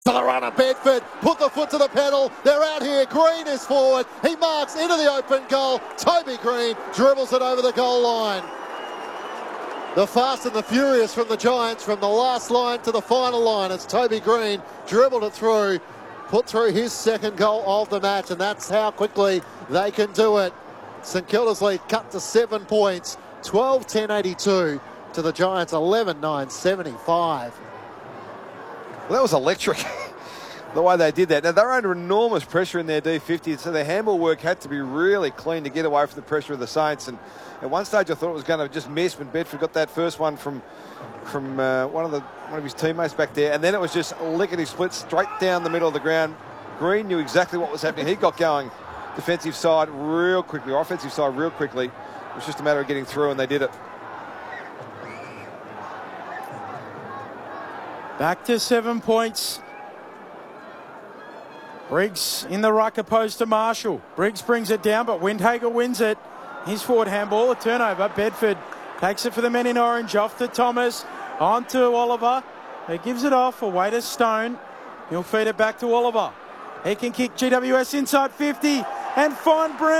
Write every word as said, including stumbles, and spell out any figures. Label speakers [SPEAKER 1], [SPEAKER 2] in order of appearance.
[SPEAKER 1] To the runner, Bedford, put the foot to the pedal, they're out here, Green is forward, he marks into the open goal, Toby Green dribbles it over the goal line. The fast and the furious from the Giants, from the last line to the final line, as Toby Green dribbled it through, put through his second goal of the match, and that's how quickly they can do it. St Kilda's lead cut to seven points, twelve ten eighty-two to the Giants eleven nine seventy-five.
[SPEAKER 2] Well, that was electric, the way they did that. Now, they're under enormous pressure in their D fifty, so their handball work had to be really clean to get away from the pressure of the Saints. And at one stage, I thought it was going to just miss when Bedford got that first one from from uh, one of the one of his teammates back there. And then it was just lickety split straight down the middle of the ground. Green knew exactly what was happening. He got going defensive side real quickly, or offensive side real quickly. It was just a matter of getting through, and they did it.
[SPEAKER 3] Back to seven points. Briggs in the ruck opposed to Marshall. Briggs brings it down, but Windhager wins it. His forward handball, a turnover. Bedford takes it for the men in orange. Off to Thomas. On to Oliver. He gives it off. Away to Stone. He'll feed it back to Oliver. He can kick G W S inside fifty and find Brown.